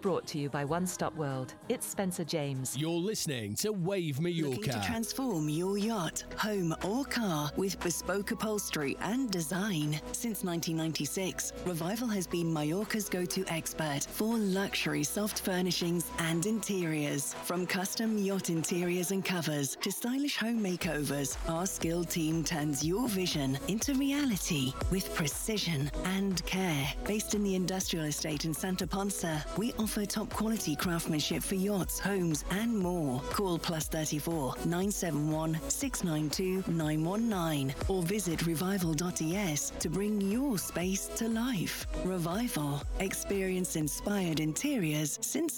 brought to you by One Stop World. It's Spencer James. You're listening to Wave Mallorca. Looking to transform your yacht, home or car with bespoke upholstery and design? Since 1996, Revival has been Mallorca's go-to expert for luxury soft furnishings and interiors. From custom yacht interiors and covers to stylish home makeovers, our skilled team turns your vision into reality with precision and care. Based in the industrial estate in Santa Ponsa, we offer top quality craftsmanship for yachts, homes and more. Call +34 971 692 919 or visit revival.es to bring your space to life. Revival. Experience inspired interiors since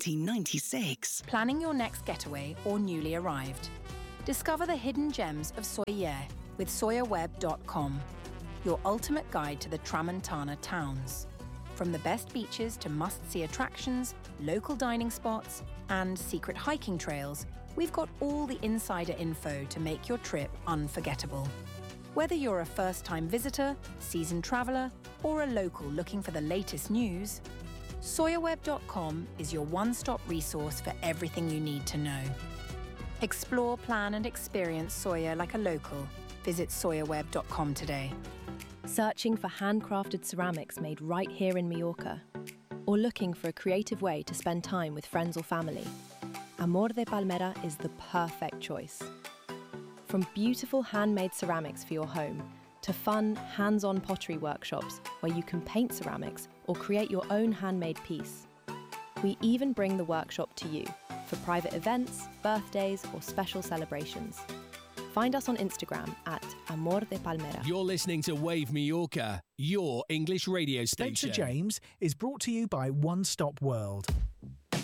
1996. Planning your next getaway or newly arrived? Discover the hidden gems of Soyer with SoyerWeb.com, your ultimate guide to the Tramontana towns. From the best beaches to must-see attractions, local dining spots, and secret hiking trails, we've got all the insider info to make your trip unforgettable. Whether you're a first-time visitor, seasoned traveller, or a local looking for the latest news, SoyerWeb.com is your one-stop resource for everything you need to know. Explore, plan, and experience Soyer like a local. Visit SoyerWeb.com today. Searching for handcrafted ceramics made right here in Mallorca? Or looking for a creative way to spend time with friends or family? Amor de Palmera is the perfect choice. From beautiful handmade ceramics for your home to fun, hands-on pottery workshops where you can paint ceramics or create your own handmade piece. We even bring the workshop to you for private events, birthdays, or special celebrations. Find us on Instagram at Amor de Palmera. You're listening to Wave Mallorca, your English radio station. Spencer James is brought to you by One Stop World.